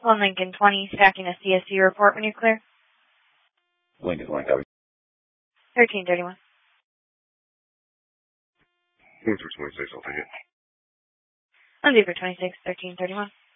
1 Lincoln 20, stacking a CSC report when you're clear. Lincoln 20, copy. 1331. 1 for 26, I'll take it. 1 for 26, 1331.